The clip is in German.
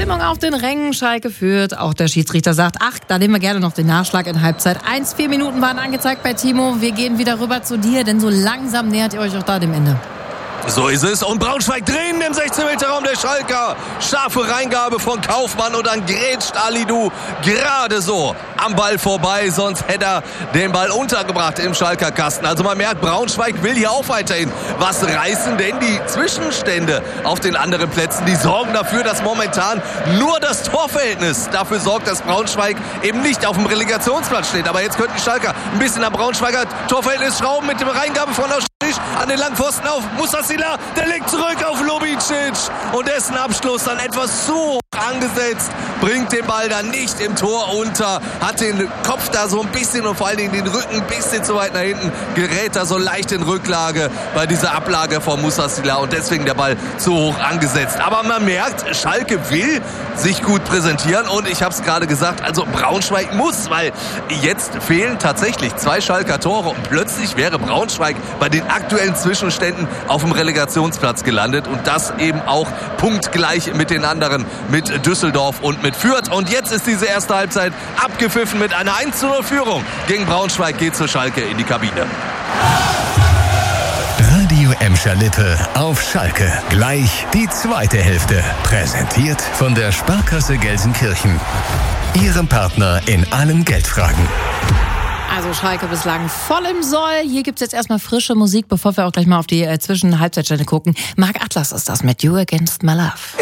Stimmung auf den Rängen, Schalke führt. Auch der Schiedsrichter sagt, da nehmen wir gerne noch den Nachschlag in Halbzeit. 4 Minuten waren angezeigt bei Timo. Wir gehen wieder rüber zu dir, denn so langsam nähert ihr euch auch da dem Ende. So ist es. Und Braunschweig drin im 16-Meter-Raum der Schalker. Scharfe Reingabe von Kaufmann und dann grätscht Alidou gerade so am Ball vorbei. Sonst hätte er den Ball untergebracht im Schalker Kasten. Also man merkt, Braunschweig will hier auch weiterhin was reißen, denn die Zwischenstände auf den anderen Plätzen, die sorgen dafür, dass momentan nur das Torverhältnis dafür sorgt, dass Braunschweig eben nicht auf dem Relegationsplatz steht. Aber jetzt könnten die Schalker ein bisschen am Braunschweiger Torverhältnis schrauben mit der Reingabe von an den Langpfosten auf Mustassila, der legt zurück auf Lubicic und dessen Abschluss dann etwas zu hoch angesetzt, bringt den Ball dann nicht im Tor unter, hat den Kopf da so ein bisschen und vor allen Dingen den Rücken ein bisschen zu weit nach hinten, gerät da so leicht in Rücklage bei dieser Ablage von Mustassila und deswegen der Ball zu hoch angesetzt. Aber man merkt, Schalke will sich gut präsentieren und ich habe es gerade gesagt, also Braunschweig muss, weil jetzt fehlen tatsächlich 2 Schalker Tore und plötzlich wäre Braunschweig bei den aktuellen Zwischenständen auf dem Relegationsplatz gelandet und das eben auch punktgleich mit den anderen, mit Düsseldorf und mit Fürth. Und jetzt ist diese erste Halbzeit abgepfiffen mit einer 1:0 Führung. Gegen Braunschweig geht zur Schalke in die Kabine. Radio Emscher Lippe auf Schalke. Gleich die zweite Hälfte. Präsentiert von der Sparkasse Gelsenkirchen. Ihrem Partner in allen Geldfragen. Also Schalke bislang voll im Soll. Hier gibt's jetzt erstmal frische Musik, bevor wir auch gleich mal auf die Zwischenhalbzeitstände gucken. Marc Atlas ist das mit You Against My Love.